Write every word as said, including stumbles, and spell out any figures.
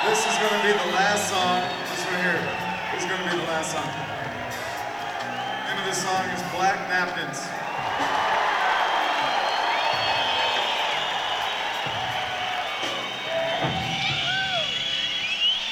This is going to be the last song. This right here. This is going to be the last song. The name of this song is Black Napkins.